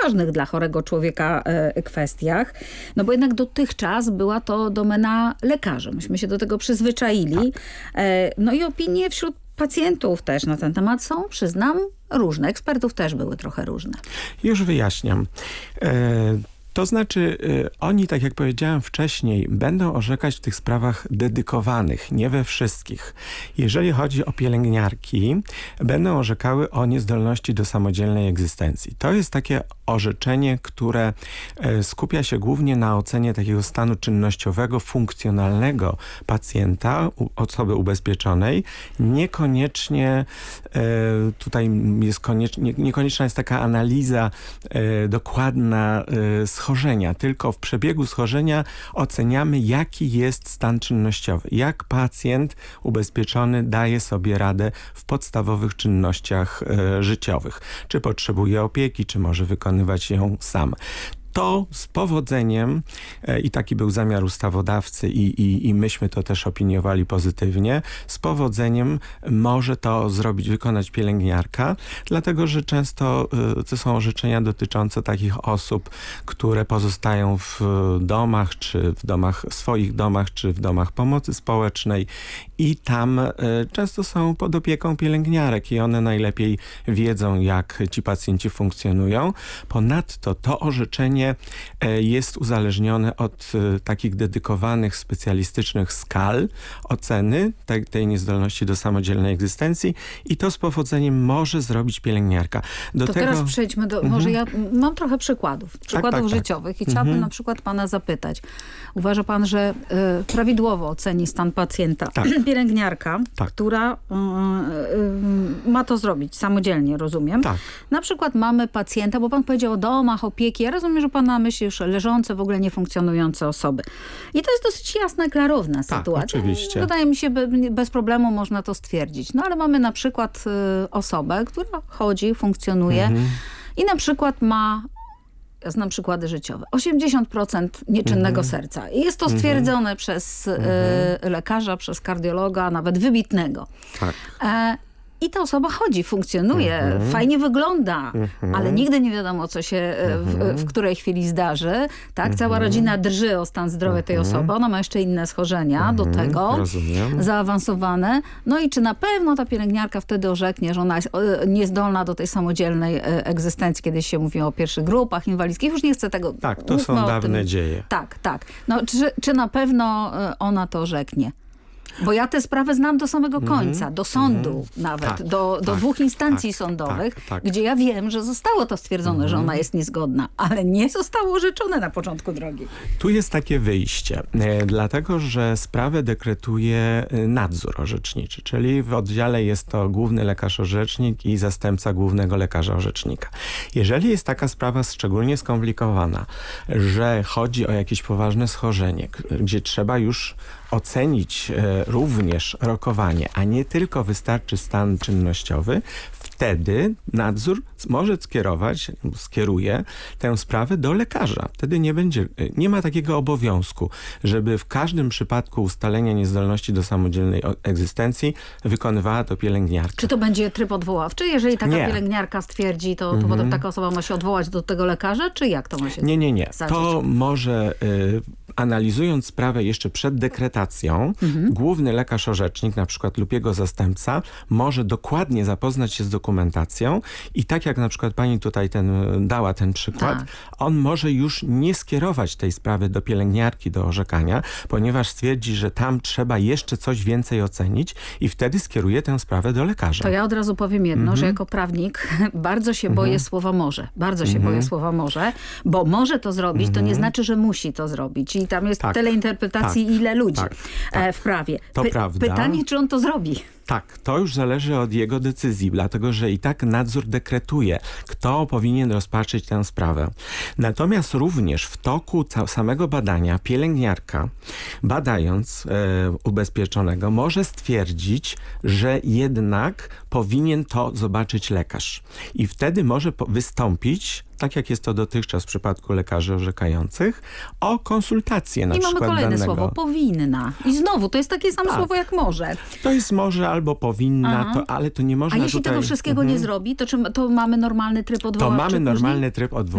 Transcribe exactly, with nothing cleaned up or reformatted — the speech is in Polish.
ważnych dla chorego człowieka e, kwestiach. No bo jednak dotychczas była to domena lekarzy. Myśmy się do tego przyzwyczaili. Tak. E, no i opinie wśród pacjentów też na ten temat są, przyznam, różne. Ekspertów też były trochę różne. Już wyjaśniam. E, to znaczy, e, oni, tak jak powiedziałem wcześniej, będą orzekać w tych sprawach dedykowanych, nie we wszystkich. Jeżeli chodzi o pielęgniarki, będą orzekały o niezdolności do samodzielnej egzystencji. To jest takie orzeczenie, które e, skupia się głównie na ocenie takiego stanu czynnościowego, funkcjonalnego pacjenta, u, osoby ubezpieczonej. Niekoniecznie e, tutaj jest koniecznie, niekonieczna jest taka analiza e, dokładna e, schorzenia, tylko w przebiegu schorzenia oceniamy, jaki jest stan czynnościowy, jak pacjent ubezpieczony daje sobie radę w podstawowych czynnościach e, życiowych. Czy potrzebuje opieki, czy może wykonywać ją sam. To z powodzeniem, e, i taki był zamiar ustawodawcy i, i, i myśmy to też opiniowali pozytywnie, z powodzeniem może to zrobić, wykonać pielęgniarka, dlatego że często e, to są orzeczenia dotyczące takich osób, które pozostają w domach, czy w domach, swoich domach, czy w domach pomocy społecznej i tam e, często są pod opieką pielęgniarek i one najlepiej wiedzą, jak ci pacjenci funkcjonują. Ponadto to orzeczenie jest uzależnione od takich dedykowanych, specjalistycznych skal oceny tej, tej niezdolności do samodzielnej egzystencji i to z powodzeniem może zrobić pielęgniarka. Do to tego... teraz przejdźmy do... Mhm. Może ja mam trochę przykładów. Przykładów tak, tak, życiowych tak. i chciałabym mhm. na przykład pana zapytać. Uważa pan, że y, prawidłowo oceni stan pacjenta tak. pielęgniarka, tak. która y, y, ma to zrobić samodzielnie, rozumiem? Tak. Na przykład mamy pacjenta, bo pan powiedział o domach, opieki. Ja rozumiem, że pan na myśli już leżące, w ogóle niefunkcjonujące osoby. I to jest dosyć jasna, klarowna tak, sytuacja. Oczywiście. Wydaje mi się, bez problemu można to stwierdzić. No ale mamy na przykład y, osobę, która chodzi, funkcjonuje mhm. i na przykład ma, ja znam przykłady życiowe, osiemdziesiąt procent nieczynnego mhm. serca. I jest to stwierdzone mhm. przez y, lekarza, przez kardiologa, nawet wybitnego. Tak. E, I ta osoba chodzi, funkcjonuje, mhm. fajnie wygląda, mhm. ale nigdy nie wiadomo, co się w, w której chwili zdarzy. Tak, mhm. Cała rodzina drży o stan zdrowia tej mhm. osoby. Ona ma jeszcze inne schorzenia mhm. do tego, Rozumiem. zaawansowane. No i czy na pewno ta pielęgniarka wtedy orzeknie, że ona jest niezdolna do tej samodzielnej egzystencji, kiedy się mówi o pierwszych grupach inwalidzkich. Już nie chcę tego... Tak, to są dawne dzieje. Tak, tak. No, czy, czy na pewno ona to orzeknie? Bo ja tę sprawę znam do samego końca, mm -hmm. do sądu mm -hmm. nawet, tak, do, do tak, dwóch instancji tak, sądowych, tak, tak. gdzie ja wiem, że zostało to stwierdzone, mm -hmm. że ona jest niezgodna, ale nie zostało orzeczone na początku drogi. Tu jest takie wyjście, e, dlatego, że sprawę dekretuje nadzór orzeczniczy, czyli w oddziale jest to główny lekarz orzecznik i zastępca głównego lekarza orzecznika. Jeżeli jest taka sprawa szczególnie skomplikowana, że chodzi o jakieś poważne schorzenie, gdzie trzeba już ocenić e, również rokowanie, a nie tylko wystarczy stan czynnościowy, wtedy nadzór może skierować, skieruje tę sprawę do lekarza. Wtedy nie będzie, nie ma takiego obowiązku, żeby w każdym przypadku ustalenia niezdolności do samodzielnej egzystencji wykonywała to pielęgniarka. Czy to będzie tryb odwoławczy? Jeżeli taka nie. pielęgniarka stwierdzi, to, to mhm. potem taka osoba ma się odwołać do tego lekarza, czy jak to ma się Nie, nie, nie. zacząć? To może... Y analizując sprawę jeszcze przed dekretacją, mhm. główny lekarz orzecznik, na przykład lub jego zastępca, może dokładnie zapoznać się z dokumentacją i tak jak na przykład pani tutaj ten, dała ten przykład, tak. on może już nie skierować tej sprawy do pielęgniarki, do orzekania, ponieważ stwierdzi, że tam trzeba jeszcze coś więcej ocenić i wtedy skieruje tę sprawę do lekarza. To ja od razu powiem jedno, mhm. że jako prawnik bardzo się boję mhm. słowa może. Bardzo się mhm. boję słowa może, bo może to zrobić, mhm. to nie znaczy, że musi to zrobić. I tam jest tak, tyle interpretacji, tak, ile ludzi tak, tak. w prawie. To Py prawda. Pytanie, czy on to zrobi? Tak, to już zależy od jego decyzji, dlatego że i tak nadzór dekretuje, kto powinien rozpatrzyć tę sprawę. Natomiast również w toku samego badania pielęgniarka, badając e, ubezpieczonego, może stwierdzić, że jednak powinien to zobaczyć lekarz. I wtedy może wystąpić, tak jak jest to dotychczas w przypadku lekarzy orzekających, o konsultację na I przykład mamy kolejne danego. słowo, powinna. I znowu, to jest takie samo tak. słowo jak może. To jest może albo powinna, to, ale to nie można A jeśli tutaj... tego wszystkiego mhm. nie zrobi, to czy to mamy normalny tryb odwoławczy? To mamy później? normalny tryb odwoławczy.